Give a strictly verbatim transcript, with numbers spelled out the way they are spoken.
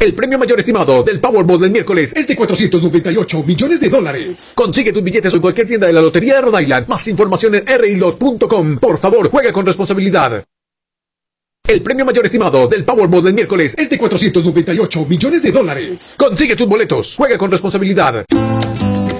El premio mayor estimado del Powerball del miércoles es de cuatrocientos noventa y ocho millones de dólares. Consigue tus billetes en cualquier tienda de la Lotería de Rhode Island. Más información en r i lot punto com. Por favor, juega con responsabilidad. El premio mayor estimado del Powerball del miércoles es de cuatrocientos noventa y ocho millones de dólares. Consigue tus boletos. Juega con responsabilidad.